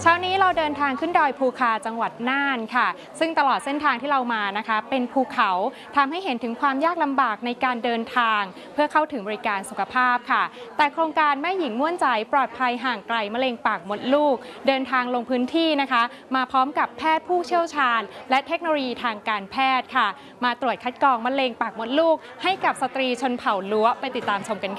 ช้านี้เราเดินทางขึ้นดอยภูคาจังหวัดน่านค่ะซึ่งตลอดเส้นทางที่เรามานะคะเป็นภูเขาทำให้เห็นถึงความยากลำบากในการเดินทางเพื่อเข้าถึงบริการสุขภาพค่ะแต่โครงการแม่หญิงม่วนใจปลอดภัยห่างไกลมะเร็งปากมดลูกเดินทางลงพื้นที่นะคะมาพร้อมกับแพทย์ผู้เชี่ยวชาญและเทคโนโลยีทางการแพทย์ค่ะมาตรวจคัดกรองมะเร็งปากมดลูกให้กับสตรีชนเผ่าลั้วไปติดตามชมกัน